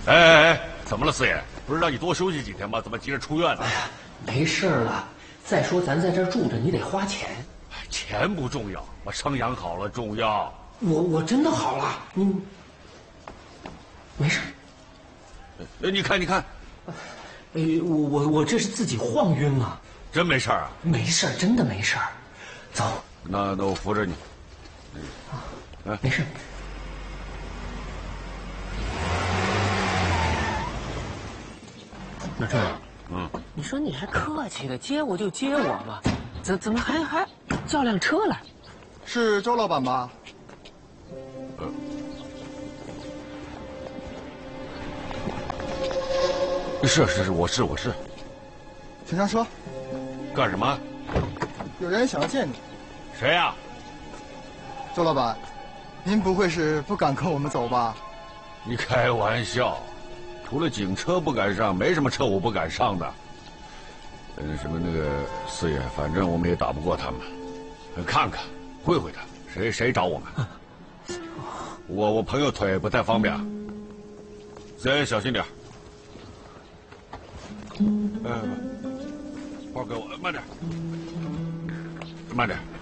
哎，怎么了，四爷？不是让你多休息几天吗？怎么急着出院呢？ 哎呀，没事了。再说咱在这儿住着，你得花钱。 钱不重要，我伤养好了重要。 我真的好了，没事。 你看， 我这是自己晃晕了。 真没事啊？ 没事，真的没事。走。 那我扶着你。 没事。老郑，你说你还客气的，接我就接我嘛，怎么还叫辆车来？ 是周老板吧？ 是，我是。 请上车。 干什么？ 有人想要见你。 谁呀？ 周老板，您不会是不敢跟我们走吧？ 你开玩笑，除了警车不敢上，没什么车我不敢上的。什么那个四爷，反正我们也打不过他们，看看会他，谁找我们？我朋友腿不太方便，四爷小心点。包给我，慢点，慢点。